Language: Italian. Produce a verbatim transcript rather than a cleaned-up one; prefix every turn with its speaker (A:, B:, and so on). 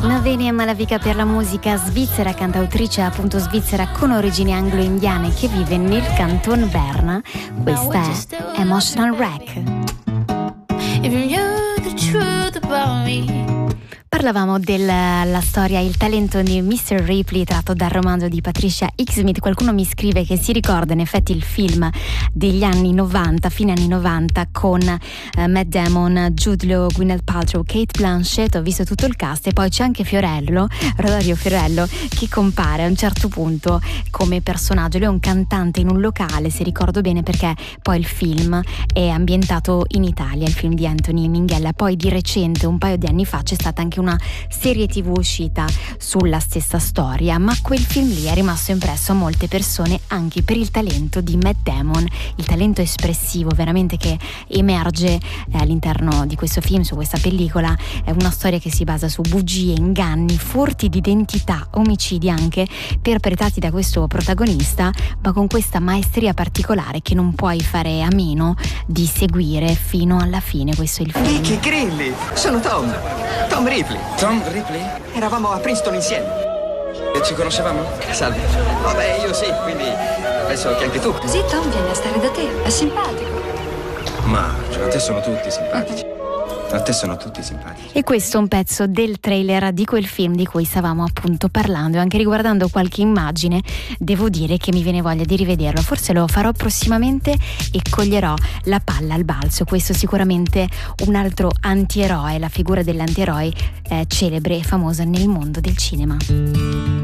A: Una venia malavica per la musica svizzera, cantautrice appunto svizzera con origini anglo-indiane che vive nel canton Berna. Questa è Emotional Wreck.
B: If you knew the truth about me.
A: Parlavamo della storia Il talento di mister Ripley tratto dal romanzo di Patricia Highsmith. Qualcuno mi scrive che si ricorda in effetti il film degli anni novanta, fine anni novanta, con uh, Matt Damon, Jude Law, Gwyneth Paltrow, Kate Blanchett. Ho visto tutto il cast e poi c'è anche Fiorello, Rosario Fiorello, che compare a un certo punto come personaggio. Lui è un cantante in un locale, se ricordo bene, perché poi il film è ambientato in Italia, il film di Anthony Minghella. Poi di recente, un paio di anni fa, c'è stata anche una serie tv uscita sulla stessa storia, ma quel film lì è rimasto impresso a molte persone anche per il talento di Matt Damon, il talento espressivo veramente che emerge all'interno di questo film, su questa pellicola. È una storia che si basa su bugie, inganni, furti di identità, omicidi anche perpetrati da questo protagonista, ma con questa maestria particolare che non puoi fare a meno di seguire fino alla fine. Questo è il film.
C: Nicky Grilli, sono Tom, Tom Ripley.
D: Tom Ripley?
C: Eravamo a Princeton insieme.
D: E ci conoscevamo?
C: Salve. Vabbè, io sì, quindi penso che anche tu.
E: Così Tom viene a stare da te, è simpatico.
D: Ma a te sono tutti simpatici. A te sono tutti simpatici.
A: E questo è un pezzo del trailer di quel film di cui stavamo appunto parlando, e anche riguardando qualche immagine devo dire che mi viene voglia di rivederlo. Forse lo farò prossimamente e coglierò la palla al balzo. Questo è sicuramente un altro antieroe, la figura dell'antieroe eh, celebre e famosa nel mondo del cinema.